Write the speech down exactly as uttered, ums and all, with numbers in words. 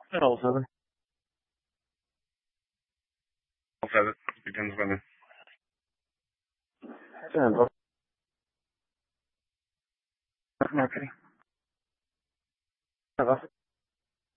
En all seven. All seven. Begins when ten. Marketing.